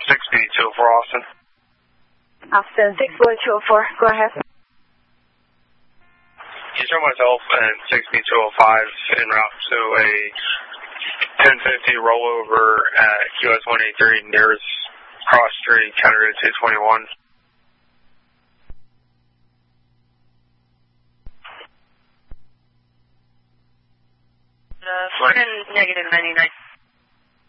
6B204 Austin. Austin 6B204, go ahead. You show myself and 6B205 en route to a 1050 rollover at US 183 nearest Cross Street, County Road 221. Flight negative 99.